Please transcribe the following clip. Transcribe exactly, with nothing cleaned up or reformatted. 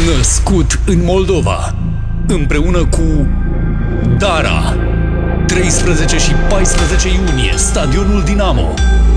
Născut în Moldova, împreună cu Dara, treisprezece și paisprezece iunie, Stadionul Dinamo.